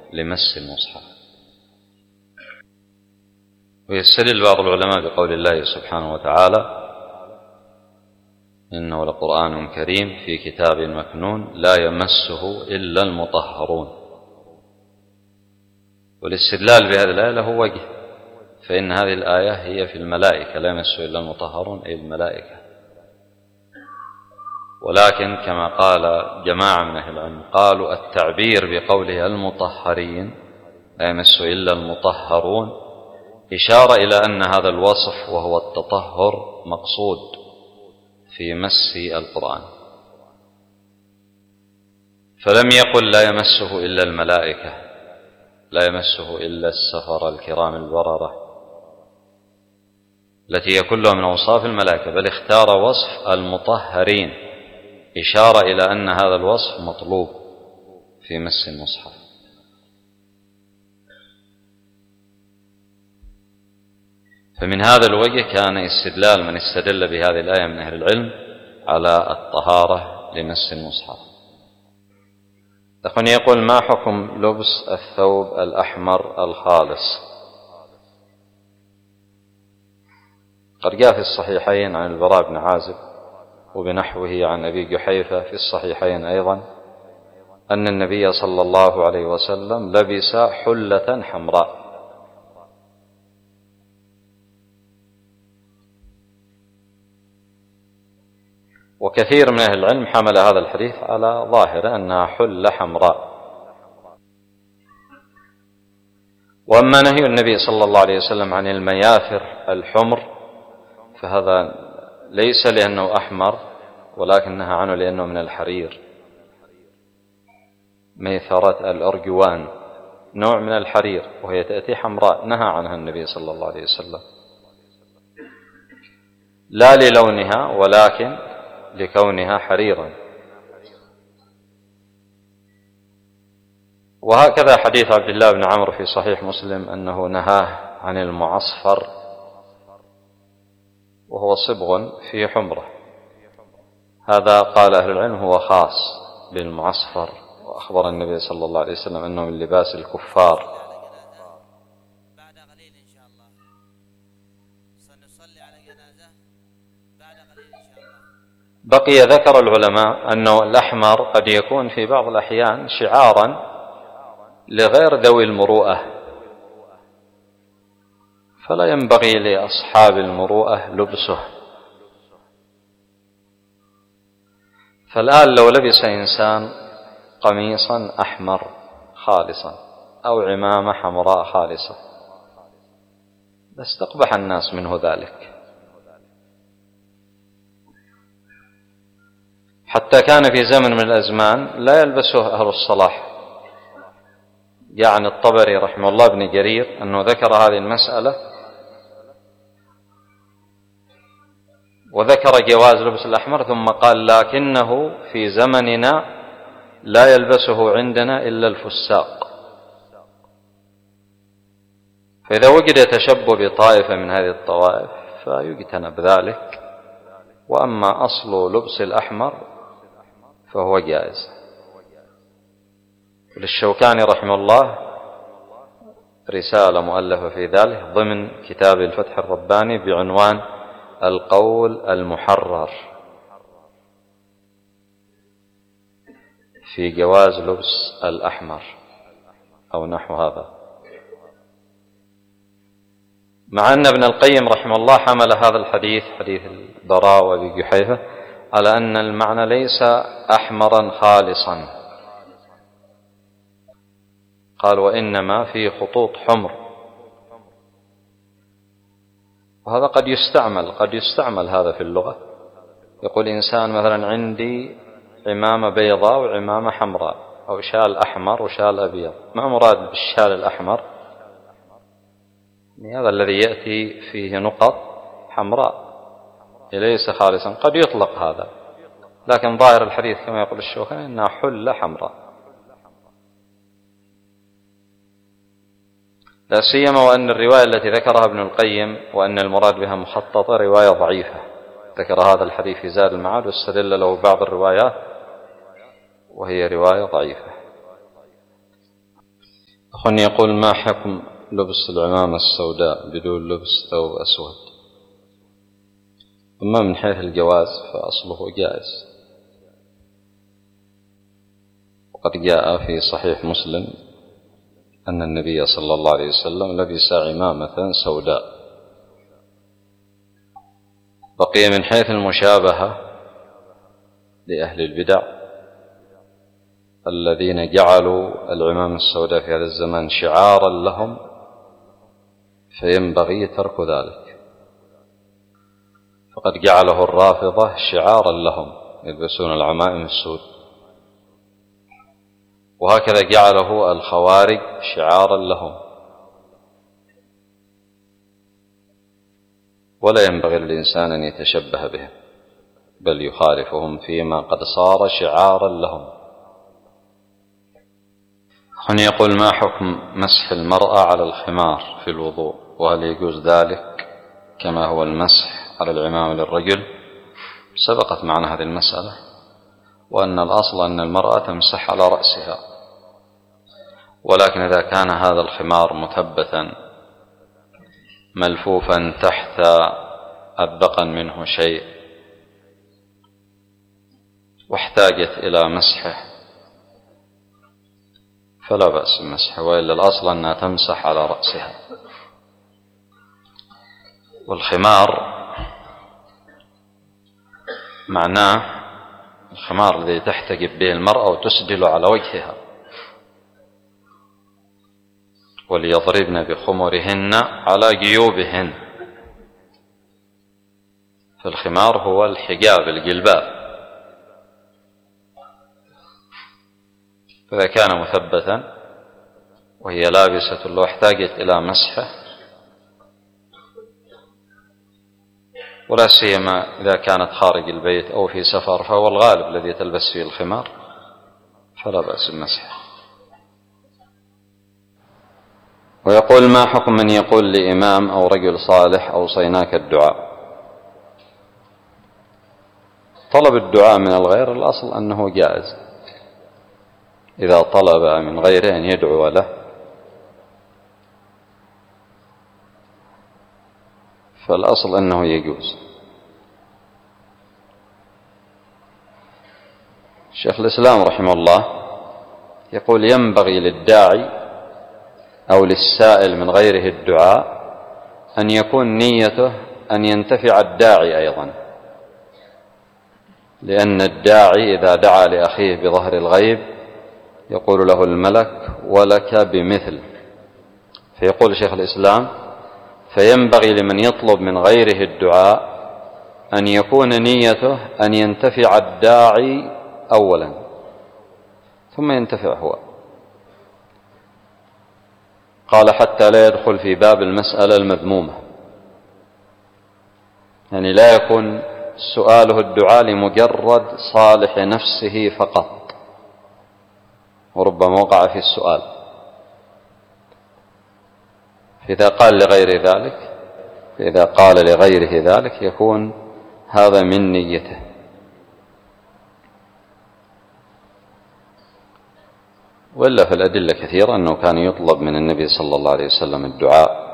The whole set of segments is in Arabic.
لمس المصحف. ويستدل بعض العلماء بقول الله سبحانه وتعالى: إنه لقرآن كريم في كتاب مكنون لا يمسه إلا المطهرون. والاستدلال بهذه الآية له وجه، فإن هذه الآية هي في الملائكة، لا يمسه إلا المطهرون أي الملائكة. ولكن كما قال جماعة من أهل العلم قالوا التعبير بقوله المطهرين لا يمسه إلا المطهرون إشارة إلى أن هذا الوصف وهو التطهر مقصود في مس القرآن، فلم يقل لا يمسه إلا الملائكة، لا يمسه إلا السفر الكرام البررة التي هي كلها من أوصاف الملائكة، بل اختار وصف المطهرين إشارة إلى أن هذا الوصف مطلوب في مس المصحف. فمن هذا الوجه كان استدلال من استدل بهذه الآية من أهل العلم على الطهارة لمس المصحف. أخواني يقول: ما حكم لبس الثوب الأحمر الخالص؟ قد جاء في الصحيحين عن البراء بن عازب وبنحوه عن أبي جحيفة في الصحيحين أيضا أن النبي صلى الله عليه وسلم لبس حلة حمراء. وكثير من أهل العلم حمل هذا الحديث على ظاهره أنها حلة حمراء. وأما نهي النبي صلى الله عليه وسلم عن المياثر الحمر فهذا ليس لأنه أحمر، ولكن نهى عنه لأنه من الحرير. ميثرة الأرجوان نوع من الحرير وهي تأتي حمراء، نهى عنها النبي صلى الله عليه وسلم، لا للونها ولكن لكونها حريرا. وهكذا حديث عبد الله بن عمرو في صحيح مسلم أنه نهاه عن المعصفر وهو صبغ فيه حمرة. هذا قال أهل العلم هو خاص بالمعصفر، وأخبر النبي صلى الله عليه وسلم أنه من لباس الكفار. بعد قليل إن شاء الله سنصلي على جنازة بعد قليل إن شاء الله. بقي ذكر العلماء أنه الأحمر قد يكون في بعض الأحيان شعارا لغير ذوي المروءة، فلا ينبغي لأصحاب المروءة لبسه. فالآن لو لبس إنسان قميصا أحمر خالصا أو عمامة حمراء خالصة لاستقبح الناس منه ذلك، حتى كان في زمن من الأزمان لا يلبسه أهل الصلاح. يعني الطبري رحمه الله بن جرير أنه ذكر هذه المسألة وذكر جواز لبس الأحمر، ثم قال: لكنه في زمننا لا يلبسه عندنا إلا الفساق. فإذا وجد تشبه بطائفة من هذه الطوائف فيجتنب ذلك، وأما أصل لبس الأحمر فهو جائز. للشوكاني رحمه الله رسالة مؤلفة في ذلك ضمن كتاب الفتح الرباني بعنوان القول المحرر في جواز لبس الأحمر أو نحو هذا. مع أن ابن القيم رحمه الله حمل هذا الحديث، حديث البراء وأبي جحيفة، على أن المعنى ليس أحمرا خالصا، قال: وإنما في خطوط حمر. وهذا قد يستعمل هذا في اللغة. يقول إنسان مثلا: عندي عمامة بيضاء وعمامة حمراء، أو شال أحمر وشال أبيض. ما مراد بالشال الأحمر؟ هذا الذي يأتي فيه نقط حمراء ليس خالصا. قد يطلق هذا، لكن ظاهر الحديث كما يقول الشوكاني أنها حلة حمراء، لا سيما وأن الرواية التي ذكرها ابن القيم وأن المراد بها مخططة رواية ضعيفة. ذكر هذا الحديث في زاد المعاد واستدل له بعض الروايات وهي رواية ضعيفة. أخواني يقول: ما حكم لبس العمامة السوداء بدون لبس ثوب أسود؟ أما من حيث الجواز فأصله جائز، وقد جاء في صحيح مسلم أن النبي صلى الله عليه وسلم لبس عمامة سوداء. بقي من حيث المشابهة لأهل البدع الذين جعلوا العمامة السوداء في هذا الزمان شعارا لهم، فينبغي ترك ذلك، فقد جعله الرافضة شعارا لهم، يلبسون العمائم السود، وهكذا جعله الخوارج شعارا لهم، ولا ينبغي للإنسان أن يتشبه بهم، بل يخالفهم فيما قد صار شعارا لهم. هنا يقول: ما حكم مسح المرأة على الخمار في الوضوء، وهل يجوز ذلك كما هو المسح على العمامة للرجل؟ سبقت معنا هذه المسألة، وأن الأصل أن المرأة تمسح على رأسها، ولكن إذا كان هذا الخمار مثبتا ملفوفا تحت الذقن منه شيء واحتاجت إلى مسحه فلا بأس بمسحه، وإلا الأصل أنها تمسح على رأسها. والخمار معناه الخمار الذي تحتجب به المرأة وتسدل على وجهها، وليضربن بخمرهن على جيوبهن، فالخمار هو الحجاب الجلباب، فإذا كان مثبتا وهي لابسة لو احتاجت إلى مسحه، ولا سيما إذا كانت خارج البيت أو في سفر فهو الغالب الذي تلبس فيه الخمار، فلا بأس بمسحه. ويقول: ما حكم من يقول لإمام أو رجل صالح أوصيناك الدعاء؟ طلب الدعاء من الغير الأصل أنه جائز، إذا طلب من غيره أن يدعو له فالأصل أنه يجوز. شيخ الإسلام رحمه الله يقول: ينبغي للداعي أو للسائل من غيره الدعاء أن يكون نيته أن ينتفع الداعي أيضا، لأن الداعي إذا دعا لأخيه بظهر الغيب يقول له الملك: ولك بمثل. فيقول شيخ الإسلام: فينبغي لمن يطلب من غيره الدعاء أن يكون نيته أن ينتفع الداعي أولا ثم ينتفع هو. قال: حتى لا يدخل في باب المسألة المذمومة، يعني لا يكون سؤاله الدعاء لمجرد صالح نفسه فقط، وربما وقع في السؤال، فإذا قال لغيره ذلك يكون هذا من نيته. وإلا في الأدلة كثيرة أنه كان يطلب من النبي صلى الله عليه وسلم الدعاء،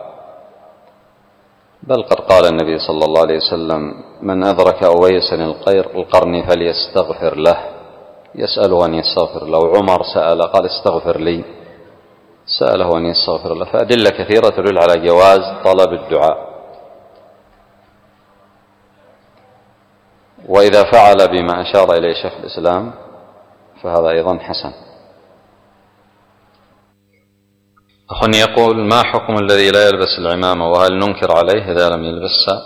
بل قد قال النبي صلى الله عليه وسلم: من أدرك أويسا القرن فليستغفر له، يسأله أن يستغفر له. عمر سأل قال: استغفر لي، سأله أن يستغفر له. فأدلة كثيرة تدل على جواز طلب الدعاء، وإذا فعل بما أشار إليه شيخ الإسلام فهذا أيضا حسن. أخ يقول: ما حكم الذي لا يلبس العمامة، وهل ننكر عليه إذا لم يلبسها؟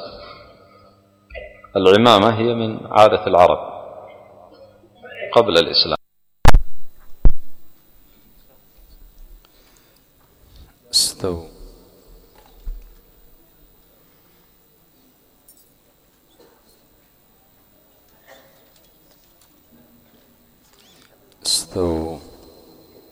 العمامة هي من عادة العرب قبل الإسلام. استووا